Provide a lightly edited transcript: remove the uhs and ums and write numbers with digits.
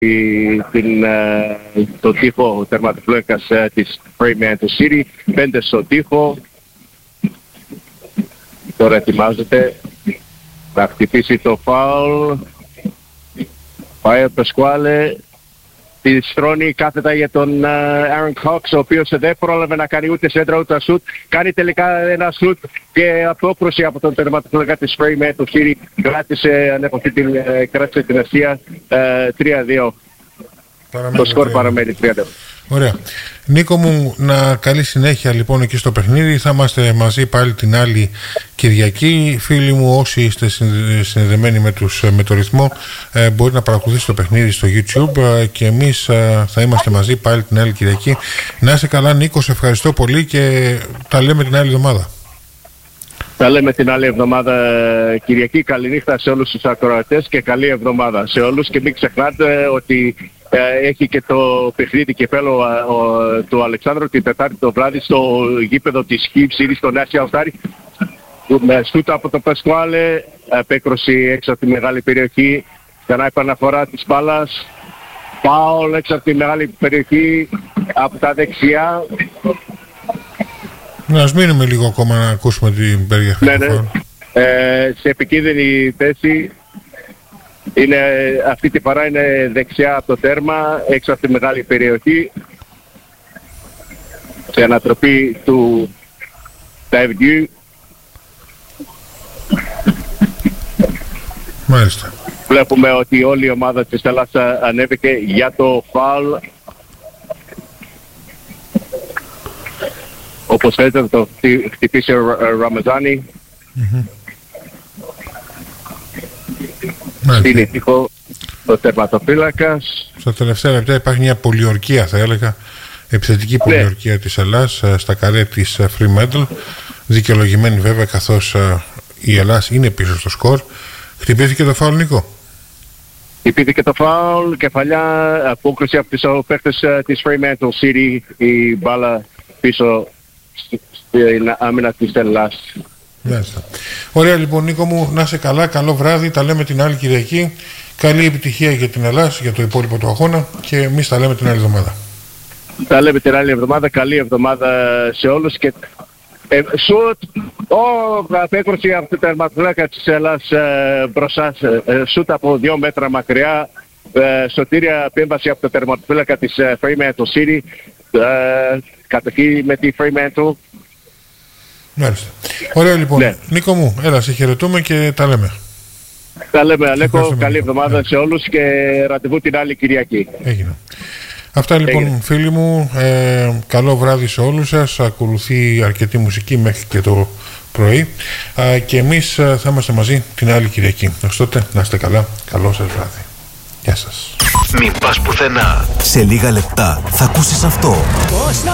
τον τοίχο ο τερματοφύλακας της Fremantle City, 5 στο τοίχο. Τώρα ετοιμάζεται να χτυπήσει το φάουλ. Πάει ο Πασκουάλε, τη στρώνει κάθετα για τον Aaron Cox, ο οποίος δεν πρόλαβε να κάνει ούτε σέντρα ούτε σουτ. Κάνει τελικά ένα σουτ και απόκρουση από τον τερματοφύλακα της Fremantle City. Κράτησε την αστεία 3-2. Το σκορ παραμένει 3-2. Ωραία. Νίκο μου, να καλή συνέχεια λοιπόν εκεί στο παιχνίδι. Θα είμαστε μαζί πάλι την άλλη Κυριακή. Φίλοι μου, όσοι είστε συνδεδεμένοι με το ρυθμό, μπορείτε να παρακολουθήσετε το παιχνίδι στο YouTube και εμείς θα είμαστε μαζί πάλι την άλλη Κυριακή. Να είσαι καλά, Νίκο, σε ευχαριστώ πολύ και τα λέμε την άλλη εβδομάδα. Τα λέμε την άλλη εβδομάδα Κυριακή. Καληνύχτα σε όλους τους ακροατές και καλή εβδομάδα σε όλους και μην ξεχνάτε ότι έχει και το παιχνίδι κεφέλο του Αλεξάνδρου την Τετάρτη το βράδυ στο γήπεδο της Hib City στο National Stadium. Με σούτα από το Πασκουάλε, επέκρουση έξω από τη μεγάλη περιοχή, ξανά επαναφορά της μπάλας, φάουλ έξω από τη μεγάλη περιοχή από τα δεξιά. Να ας μείνουμε λίγο ακόμα να ακούσουμε την περιγραφή. Ναι. Σε επικίνδυνη θέση. Αυτή τη φορά είναι δεξιά από το τέρμα, έξω από τη μεγάλη περιοχή. Σε ανατροπή του David. Μάλιστα. Βλέπουμε ότι όλη η ομάδα της Ελλάδας ανέβηκε για το φάουλ. Όπως θέλετε το χτυπήσει ο Ραμαζάνι. Είναι τυχό ο τερματοφύλακας. Στα τελευταία λεπτά υπάρχει μια πολιορκία, θα έλεγα, επιθετική πολιορκία της Ελλάς στα καρέ της Fremantle, δικαιολογημένη βέβαια, καθώς η Ελλάς είναι πίσω στο σκορ. Χτυπήθηκε το φάουλ, Νίκο. Χτυπήθηκε το φάουλ, κεφαλιά, απόκριση από τις παίκτες της Fremantle City, η μπάλα πίσω στην άμυνα της Ελλάς. Μάλιστα. Ωραία λοιπόν, Νίκο μου, να είσαι καλά, καλό βράδυ, τα λέμε την άλλη Κυριακή. Καλή επιτυχία για την Ελλάδα, για το υπόλοιπο του αγώνα και εμείς τα λέμε την άλλη εβδομάδα. Τα λέμε την άλλη εβδομάδα, καλή εβδομάδα σε όλους και σουτ, απέκρουση από το τερματοφύλακα της Ελλάς μπροστά, σουτ από 2 μέτρα μακριά, σωτήρια επέμβαση από το τερματοφύλακα της Fremantle City, κατοχή με τη Fremantle. Μάλιστα. Ωραία λοιπόν. Ναι. Νίκο μου, έλα, σε χαιρετούμε και τα λέμε. Τα λέμε, Αλέκο. Καλή εβδομάδα σε όλους και ραντεβού την άλλη Κυριακή. Έγινε. Αυτά λοιπόν, φίλοι μου. Καλό βράδυ σε όλους σας. Ακολουθεί αρκετή μουσική μέχρι και το πρωί. Και εμείς θα είμαστε μαζί την άλλη Κυριακή. Ως τότε, να είστε καλά. Καλό σας βράδυ. Γεια σας. Μην πας πουθενά. Σε λίγα λεπτά θα ακούσεις αυτό.